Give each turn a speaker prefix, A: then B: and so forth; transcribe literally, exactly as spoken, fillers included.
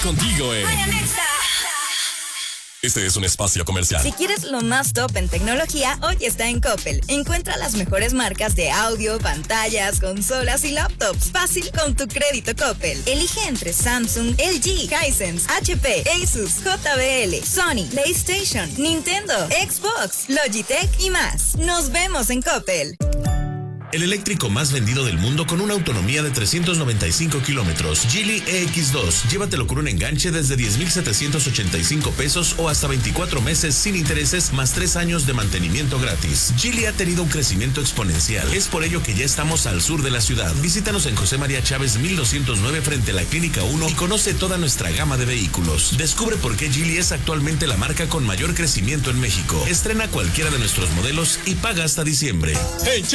A: contigo en Este es un espacio comercial.
B: Si quieres lo más top en tecnología, hoy está en Coppel. Encuentra las mejores marcas de audio, pantallas, consolas y laptops. Fácil con tu crédito Coppel. Elige entre Samsung, L G, Hisense, H P, Asus, J B L, Sony, PlayStation, Nintendo, Xbox, Logitech y más. Nos vemos en Coppel.
C: El eléctrico más vendido del mundo con una autonomía de trescientos noventa y cinco kilómetros. Geely E X dos. Llévatelo con un enganche desde diez mil setecientos ochenta y cinco pesos o hasta veinticuatro meses sin intereses más tres años de mantenimiento gratis. Geely ha tenido un crecimiento exponencial. Es por ello que ya estamos al sur de la ciudad. Visítanos en José María Chávez mil doscientos nueve frente a la Clínica uno y conoce toda nuestra gama de vehículos. Descubre por qué Geely es actualmente la marca con mayor crecimiento en México. Estrena cualquiera de nuestros modelos y paga hasta diciembre.
A: Hey,